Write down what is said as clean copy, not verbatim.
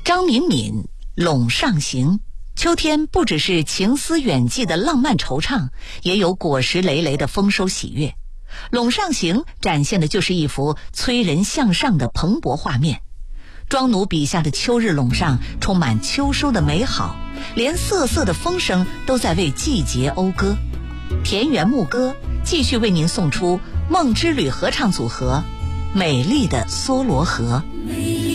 张敏敏《陇上行》，秋天不只是情思远寄的浪漫惆怅，也有果实累累的丰收喜悦。《陇上行》展现的就是一幅催人向上的蓬勃画面。庄奴笔下的秋日陇上充满秋收的美好，连瑟瑟的风声都在为季节讴歌。田园牧歌继续为您送出梦之旅合唱组合《美丽的梭罗河》。